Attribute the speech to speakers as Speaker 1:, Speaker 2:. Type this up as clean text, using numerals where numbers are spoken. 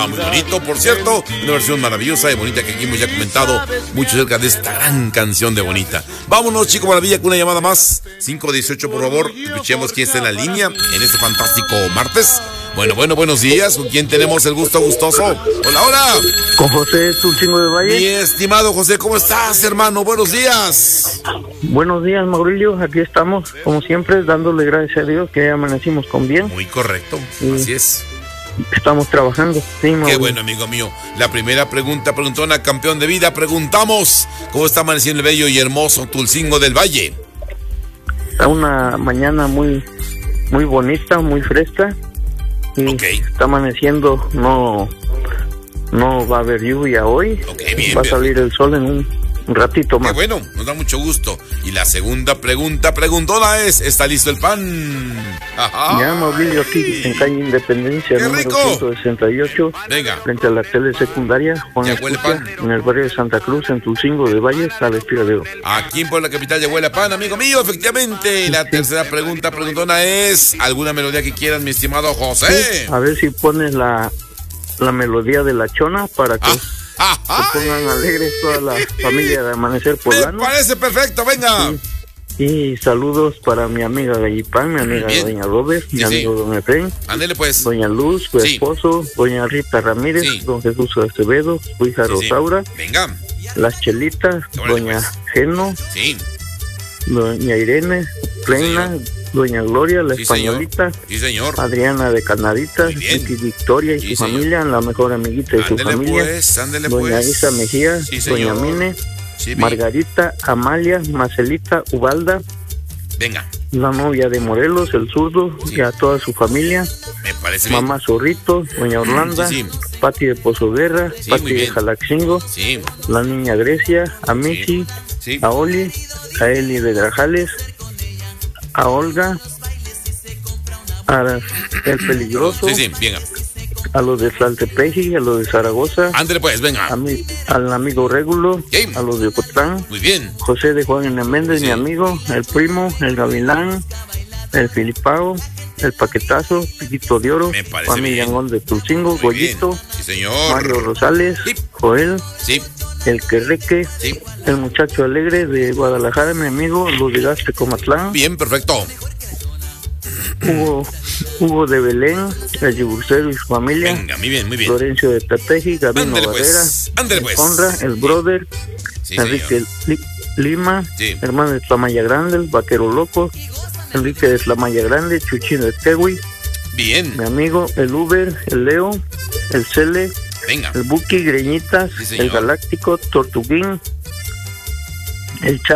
Speaker 1: Muy bonito, por cierto, una versión maravillosa y bonita que aquí hemos ya comentado mucho acerca de esta gran canción de Bonita. Vámonos, Chico Maravilla, con una llamada más. 518, por favor, escuchemos quién está en la línea en este fantástico martes. Bueno, buenos días. ¿Con quién tenemos el gusto gustoso? Hola.
Speaker 2: Con José Tulcingo de Valle.
Speaker 1: Mi estimado José, ¿cómo estás, hermano? Buenos días.
Speaker 2: Buenos días, Maurilio. Aquí estamos, como siempre, dándole gracias a Dios que amanecimos con bien.
Speaker 1: Muy correcto, así es.
Speaker 2: Estamos trabajando. Sí,
Speaker 1: qué bueno, amigo mío. La primera pregunta, preguntona, campeón de vida. Preguntamos, ¿cómo está amaneciendo el bello y hermoso Tulcingo del Valle?
Speaker 2: Está una mañana muy bonita, muy fresca. Y está amaneciendo, no va a haber lluvia hoy.
Speaker 1: Bien,
Speaker 2: va a salir el sol en un ratito más.
Speaker 1: Qué bueno, nos da mucho gusto. Y la segunda preguntona es, ¿está listo el pan?
Speaker 2: Ajá. Ya, Maurilio, aquí en calle Independencia,
Speaker 1: ¡qué
Speaker 2: número
Speaker 1: rico!
Speaker 2: 168.
Speaker 1: Venga.
Speaker 2: Frente a la telesecundaria Juan Escutia, en el barrio de Santa Cruz, en Tulcingo de Valle, a la Espiradero.
Speaker 1: Aquí en Puebla Capital ya huele a pan, amigo mío, efectivamente. La tercera preguntona es, ¿alguna melodía que quieras, mi estimado José?
Speaker 2: Sí, a ver si pones la melodía de La Chona para que se pongan alegres toda la familia de Amanecer Poblano.
Speaker 1: Me parece perfecto, venga.
Speaker 2: Sí. Y saludos para mi amiga Gallipán, mi amiga Doña Robert, mi amigo Don Efraín.
Speaker 1: Ándele pues.
Speaker 2: Doña Luz, su esposo, Doña Rita Ramírez, Don Jesús Acevedo, su hija Rosaura.
Speaker 1: Venga.
Speaker 2: Las Chelitas, Doña Geno, Doña Irene, Reina, Doña Gloria, la españolita,
Speaker 1: señor.
Speaker 2: Adriana de Canaditas, Vicky Victoria y su familia, la mejor amiguita de su familia, Doña Isa Mejía, Doña Mine, Margarita, Amalia, Marcelita, Ubalda,
Speaker 1: venga,
Speaker 2: la novia de Morelos, el zurdo, y a toda su familia,
Speaker 1: me parece
Speaker 2: Mamá
Speaker 1: bien.
Speaker 2: Zorrito, Doña Orlanda, Pati de Pozo Guerra, Pati de Jalaxingo, la niña Grecia, a Michi, a Oli, a Eli de Grajales, a Olga, a El Peligroso,
Speaker 1: venga.
Speaker 2: a los de Tlaltepeji, a los de Zaragoza,
Speaker 1: ándale pues, venga,
Speaker 2: al amigo Régulo, a los de Ocotlán,
Speaker 1: muy bien,
Speaker 2: José de Juan N. Méndez, mi amigo, el primo, el Gavilán, el Filipao, el Paquetazo, Piquito de Oro, familia Angón de Tulcingo, muy Goyito,
Speaker 1: señor.
Speaker 2: Mario Rosales, Joel, el Querreque, el muchacho alegre de Guadalajara, mi amigo, los de Gaste Comatlán.
Speaker 1: Bien, perfecto.
Speaker 2: Hugo de Belén, el Yugurcero y su familia.
Speaker 1: Venga, muy bien.
Speaker 2: Florencio de Tateji, Gabino Barrera, Honra, el Brother, Enrique Lima, hermano de Tlamaya Grande, el Vaquero Loco, Enrique de Tlamaya Grande, Chuchino de Tehui.
Speaker 1: Bien.
Speaker 2: Mi amigo, el Uber, el Leo, el Cele, el Buki, Greñitas, el Galáctico, Tortuguín, el